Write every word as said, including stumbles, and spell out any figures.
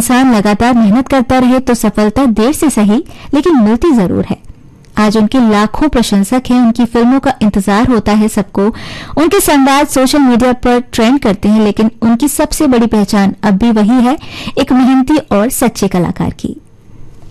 इंसान लगातार मेहनत करता रहे तो सफलता देर से सही लेकिन मिलती जरूर है। आज उनके लाखों प्रशंसक हैं, उनकी फिल्मों का इंतजार होता है सबको, उनके संवाद सोशल मीडिया पर ट्रेंड करते हैं, लेकिन उनकी सबसे बड़ी पहचान अब भी वही है, एक मेहनती और सच्चे कलाकार की।